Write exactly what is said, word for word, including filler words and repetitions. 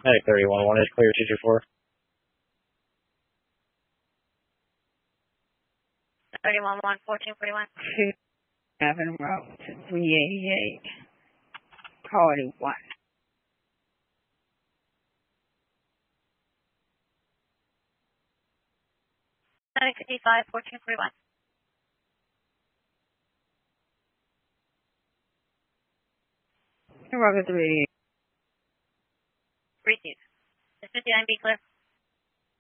Hey, thirty-one one is clear, two two four. thirty-one one, fourteen forty-one. Seven route three eighty-eight. Priority one. nine fifty-five, fourteen forty-one. Route three eighty-eight. Received. Is fifty-nine B clear?